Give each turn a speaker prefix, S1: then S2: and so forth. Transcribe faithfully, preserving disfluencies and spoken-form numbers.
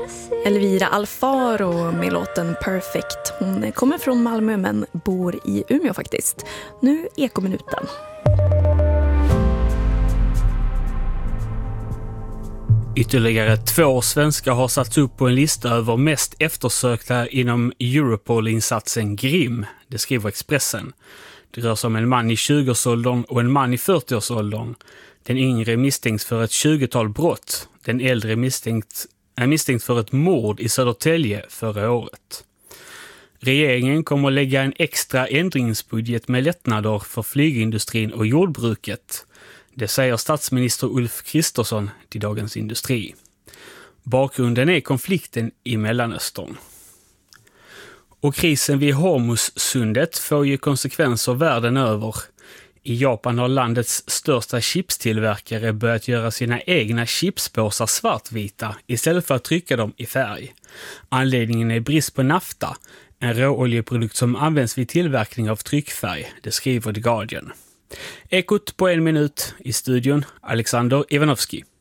S1: Elvira Alfaro med låten Perfect. Hon kommer från Malmö men bor i Umeå faktiskt. Nu Ekominuten.
S2: Ytterligare två svenskar har satts upp på en lista över mest eftersökta inom Europol-insatsen Grim, det skriver Expressen. Det rör sig om en man i tjugoårsåldern och en man i fyrtioårsåldern. Den yngre misstänks för ett tjugotal brott. Den äldre misstänkt, är misstänkt för ett mord i Södertälje förra året. Regeringen kommer att lägga en extra ändringsbudget med lättnader för flygindustrin och jordbruket. Det säger statsminister Ulf Kristersson till Dagens Industri. Bakgrunden är konflikten i Mellanöstern. Och krisen vid Hormuzsundet får ju konsekvenser världen över. I Japan har landets största chipstillverkare börjat göra sina egna chipspåsar svartvita istället för att trycka dem i färg. Anledningen är brist på nafta, en råoljeprodukt som används vid tillverkning av tryckfärg, det skriver The Guardian. Ekot på en minut, i studion Alexander Ivanovski.